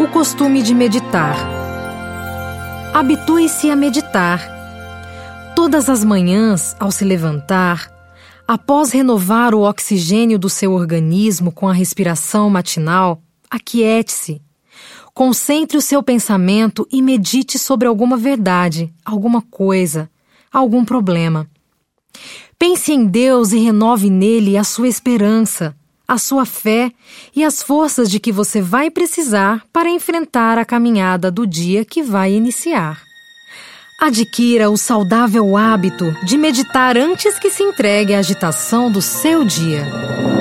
o costume de meditar. Habitue-se a meditar. Todas as manhãs, ao se levantar, após renovar o oxigênio do seu organismo com a respiração matinal, aquiete-se. Concentre o seu pensamento e medite sobre alguma verdade, alguma coisa, algum problema. Pense em Deus e renove nele a sua esperança, a sua fé e as forças de que você vai precisar para enfrentar a caminhada do dia que vai iniciar. Adquira o saudável hábito de meditar antes que se entregue à agitação do seu dia.